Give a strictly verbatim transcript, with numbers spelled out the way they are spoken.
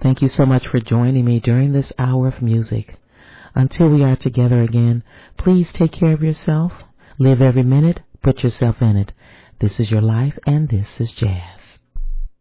Thank you so much for joining me during this hour of music. Until we are together again, please take care of yourself. Live every minute. Put yourself in it. This is your life, and this is jazz.